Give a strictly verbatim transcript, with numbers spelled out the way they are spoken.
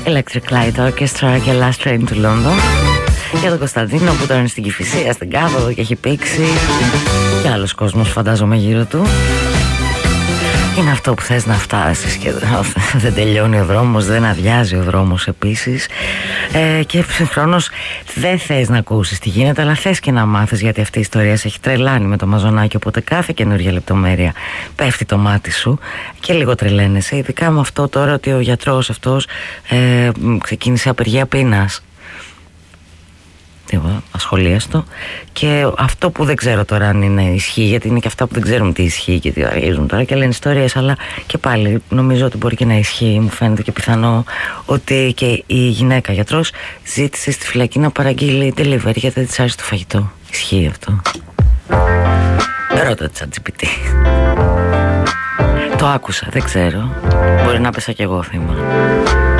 Electric Light Orchestra και Last Train to London. Για τον Κωνσταντίνο που τώρα είναι στην Κηφισία, στην Κάβοδο και έχει πήξει. Και άλλος κόσμος φαντάζομαι γύρω του. Είναι αυτό που θες να φτάσεις και δεν τελειώνει ο δρόμος, δεν αδειάζει ο δρόμος επίσης, ε, και συγχρόνως δεν θες να ακούσεις τι γίνεται, αλλά θες και να μάθεις, γιατί αυτή η ιστορία σε έχει τρελάνει με το μαζονάκι, οπότε κάθε καινούργια λεπτομέρεια πέφτει το μάτι σου και λίγο τρελαίνεσαι, ειδικά με αυτό τώρα ότι ο γιατρός αυτός ε, ξεκίνησε απεργία πείνας. Ασχολίαστο. Και αυτό που δεν ξέρω τώρα αν είναι ισχύει, γιατί είναι και αυτά που δεν ξέρουμε τι ισχύει και τι αρχίζουν τώρα και λένε ιστορίες, αλλά και πάλι νομίζω ότι μπορεί και να ισχύει. Μου φαίνεται και πιθανό ότι και η γυναίκα γιατρός ζήτησε στη φυλακή να παραγγείλει delivery γιατί δεν της άρεσε το φαγητό. Ισχύει αυτό? Ρώτα τη ChatGPT. Το άκουσα, δεν ξέρω. Μπορεί να πέσα κι εγώ θύμα.